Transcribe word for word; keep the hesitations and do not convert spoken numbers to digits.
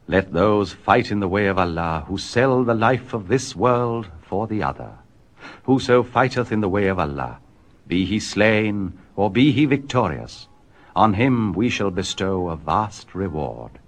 Let those fight in the way of Allah who sell the life of this world for the other. Whoso fighteth in the way of Allah, be he slain or be he victorious, on him we shall bestow a vast reward.